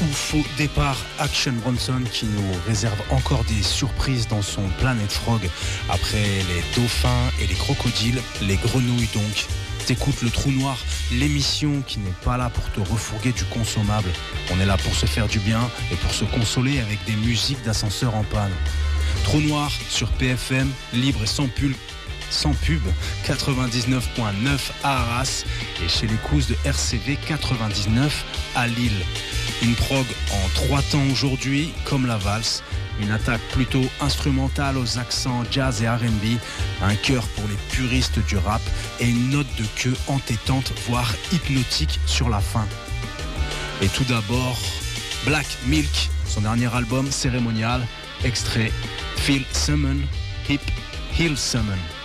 faux départ Action Bronson qui nous réserve encore des surprises dans son Planet Frog. Après les dauphins et les crocodiles, les grenouilles donc. T'écoutes le Trou Noir, l'émission qui n'est pas là pour te refourguer du consommable. On est là pour se faire du bien et pour se consoler avec des musiques d'ascenseur en panne. Trou Noir sur PFM, libre et sans pub, 99.9 à Arras et chez les Cousses de RCV 99 à Lille. Une prog en 3 temps aujourd'hui, comme la valse. Une attaque plutôt instrumentale aux accents jazz et R&B, un chœur pour les puristes du rap et une note de queue entêtante, voire hypnotique sur la fin. Et tout d'abord, Black Milk, son dernier album cérémonial, extrait Phil Summon, Hip Hill Summon.